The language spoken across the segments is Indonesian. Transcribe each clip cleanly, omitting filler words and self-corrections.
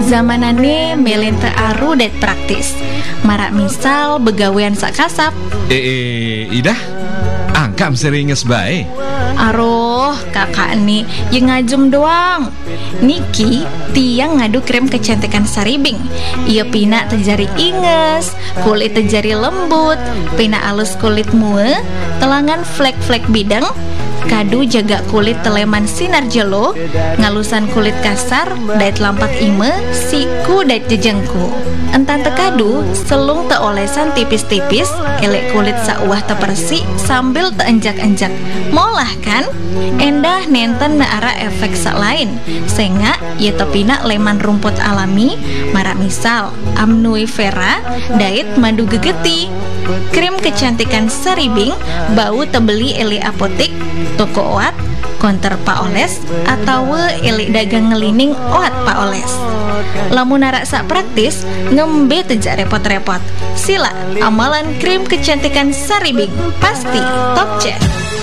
Zamanane melin teu aru det praktis. Marak misal begawean sakasap. Idah angkam seringes bae. Aroh kakak nih yang ngajem doang. Niki tiang ngadu krim kecantikan Saribing. Ia pina terjari inges, kulit terjari lembut, pina alus kulit mue, telangan flek-flek bidang, kadu jaga kulit teleman sinar jelo, ngalusan kulit kasar, dait lampak ime, siku dait jejengku. Entan tekadu, selung teolesan tipis-tipis, elek kulit sauah tepersi sambil teenjak-enjak. Molah kan? Endah nenten neara efek sak lain. Senga ye tepina leman rumput alami, marak misal amnui vera, dait madu gegeti. Krim kecantikan Saribing bau tebeli eli apotik, toko oat, konter Pak Oles, atau eli dagang ngelining oat Pak Oles. Lamun narak sak praktis, ngembe tejak repot-repot. Sila amalan krim kecantikan Saribing, pasti top check.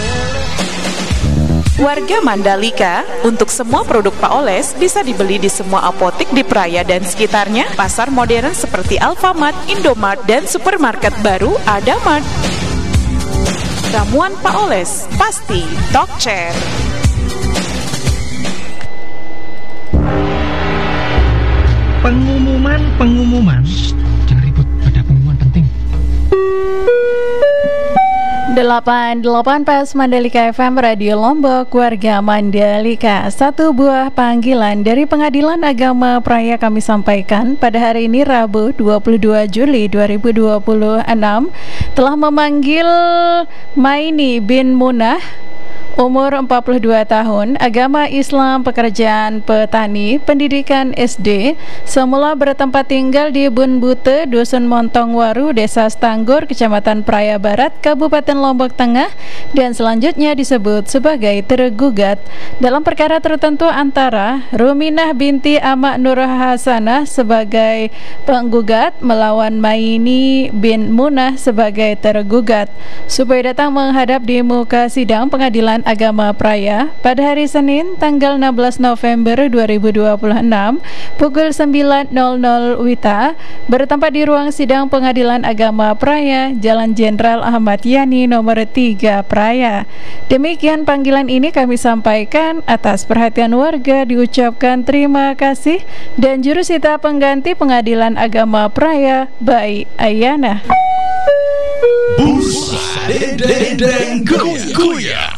Warga Mandalika, untuk semua produk Pak Oles bisa dibeli di semua apotik di Praia dan sekitarnya, pasar modern seperti Alfamart, Indomart, dan supermarket baru Adamart. Ramuan Pak Oles, pasti top chair. Pengumuman. Jangan ribut, ada pengumuman penting. 88 Pas Mandalika FM Radio Lombok, warga Mandalika. Satu buah panggilan dari Pengadilan Agama Praia kami sampaikan pada hari ini Rabu 22 Juli 2026 telah memanggil Maini bin Munah, umur 42 tahun, agama Islam, pekerjaan petani, pendidikan SD, semula bertempat tinggal di Bunbute, Dusun Montongwaru, Desa Stanggor, Kecamatan Praia Barat, Kabupaten Lombok Tengah, dan selanjutnya disebut sebagai tergugat dalam perkara tertentu antara Ruminah binti Amak Nur Hasanah sebagai penggugat melawan Maini bin Munah sebagai tergugat, supaya datang menghadap di muka sidang Pengadilan Agama Praia pada hari Senin tanggal 16 November 2026 pukul 9.00 WITA bertempat di ruang sidang Pengadilan Agama Praia, Jalan Jenderal Ahmad Yani nomor 3 Praia. Demikian panggilan ini kami sampaikan. Atas perhatian warga diucapkan terima kasih, dan jurusita pengganti Pengadilan Agama Praia, Baik Ayana. Busa Dendeng Kuya.